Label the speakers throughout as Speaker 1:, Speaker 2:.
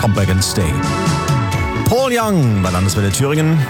Speaker 1: Come Back and Stay. Paul Young bei Landeswelle Thüringen.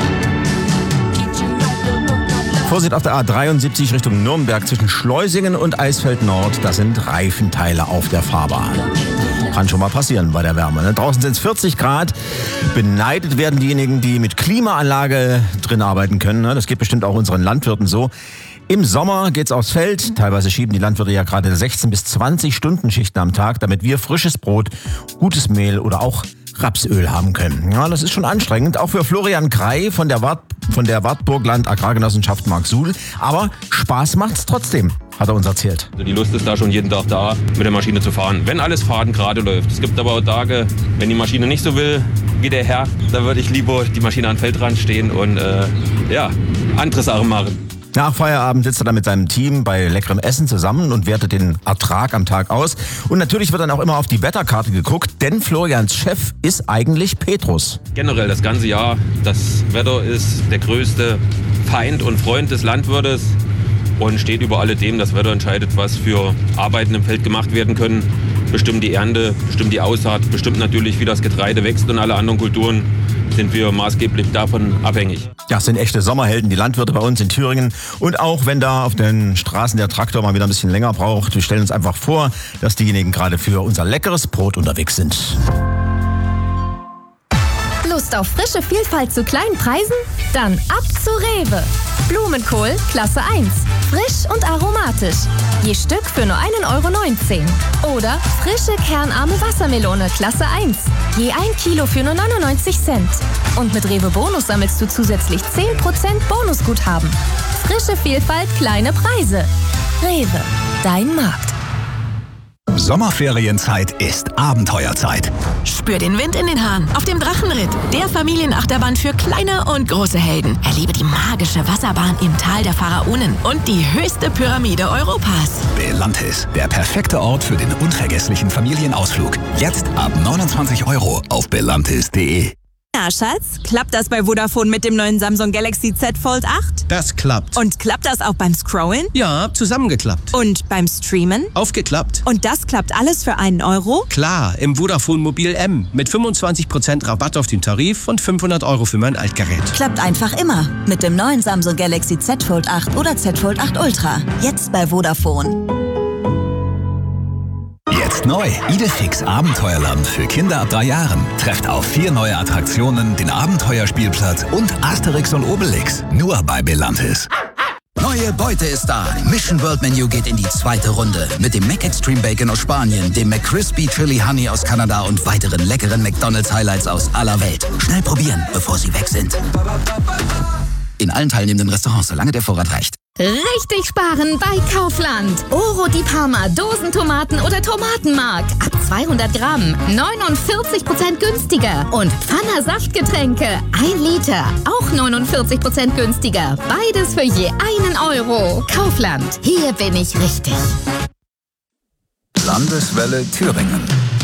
Speaker 1: Vorsicht auf der A73 Richtung Nürnberg zwischen Schleusingen und Eisfeld Nord. Das sind Reifenteile auf der Fahrbahn. Kann schon mal passieren bei der Wärme. Draußen sind es 40 Grad. Beneidet werden diejenigen, die mit Klimaanlage drin arbeiten können. Das geht bestimmt auch unseren Landwirten so. Im Sommer geht's aufs Feld. Teilweise schieben die Landwirte ja gerade 16 bis 20 Stunden Schichten am Tag, damit wir frisches Brot, gutes Mehl oder auch Rapsöl haben können. Ja, das ist schon anstrengend, auch für Florian Krei von der Wartburgland Agrargenossenschaft Marksuhl. Aber Spaß macht's trotzdem, hat er uns erzählt.
Speaker 2: Also die Lust ist da schon jeden Tag da, mit der Maschine zu fahren, wenn alles fadengerade läuft. Es gibt aber auch Tage, wenn die Maschine nicht so will wie der Herr, da würde ich lieber die Maschine an den Feldrand stehen und andere Sachen machen.
Speaker 1: Nach Feierabend sitzt er dann mit seinem Team bei leckerem Essen zusammen und wertet den Ertrag am Tag aus. Und natürlich wird dann auch immer auf die Wetterkarte geguckt, denn Florians Chef ist eigentlich Petrus.
Speaker 2: Generell das ganze Jahr, das Wetter ist der größte Feind und Freund des Landwirtes und steht über alledem. Das Wetter entscheidet, was für Arbeiten im Feld gemacht werden können, bestimmt die Ernte, bestimmt die Aussaat, bestimmt natürlich, wie das Getreide wächst und alle anderen Kulturen sind wir maßgeblich davon abhängig.
Speaker 1: Das sind echte Sommerhelden, die Landwirte bei uns in Thüringen. Und auch wenn da auf den Straßen der Traktor mal wieder ein bisschen länger braucht, wir stellen uns einfach vor, dass diejenigen gerade für unser leckeres Brot unterwegs sind.
Speaker 3: Lust auf frische Vielfalt zu kleinen Preisen? Dann ab zu Rewe. Blumenkohl Klasse 1. Frisch und aromatisch. Je Stück für nur 1,19 €. Oder frische kernarme Wassermelone Klasse 1. Je 1 Kilo für nur 99 Cent. Und mit Rewe Bonus sammelst du zusätzlich 10% Bonusguthaben. Frische Vielfalt, kleine Preise. Rewe, dein Markt.
Speaker 4: Sommerferienzeit ist Abenteuerzeit.
Speaker 5: Spür den Wind in den Haaren auf dem Drachenritt, der Familienachterbahn für kleine und große Helden. Erlebe die magische Wasserbahn im Tal der Pharaonen und die höchste Pyramide Europas.
Speaker 4: Belantis, der perfekte Ort für den unvergesslichen Familienausflug. Jetzt ab 29 € auf belantis.de.
Speaker 6: Ja, Schatz, klappt das bei Vodafone mit dem neuen Samsung Galaxy Z Fold 8?
Speaker 7: Das klappt.
Speaker 6: Und klappt das auch beim Scrollen?
Speaker 7: Ja, zusammengeklappt.
Speaker 6: Und beim Streamen?
Speaker 7: Aufgeklappt.
Speaker 6: Und das klappt alles für 1 €?
Speaker 7: Klar, im Vodafone Mobil M mit 25% Rabatt auf den Tarif und 500 € für mein Altgerät.
Speaker 8: Klappt einfach immer mit dem neuen Samsung Galaxy Z Fold 8 oder Z Fold 8 Ultra. Jetzt bei Vodafone.
Speaker 4: Jetzt neu. Idefix Abenteuerland für Kinder ab 3 Jahren. Trefft auf 4 neue Attraktionen, den Abenteuerspielplatz und Asterix und Obelix. Nur bei Belantis.
Speaker 9: Neue Beute ist da. Mission World Menu geht in die 2. Runde. Mit dem McExtreme Bacon aus Spanien, dem McCrispy Chili Honey aus Kanada und weiteren leckeren McDonald's Highlights aus aller Welt. Schnell probieren, bevor sie weg sind. In allen teilnehmenden Restaurants, solange der Vorrat reicht.
Speaker 3: Richtig sparen bei Kaufland. Oro di Parma, Dosentomaten oder Tomatenmark. Ab 200 Gramm. 49% günstiger. Und Pfanner Saftgetränke. 1 Liter. Auch 49% günstiger. Beides für je 1 €. Kaufland. Hier bin ich richtig.
Speaker 4: Landeswelle Thüringen.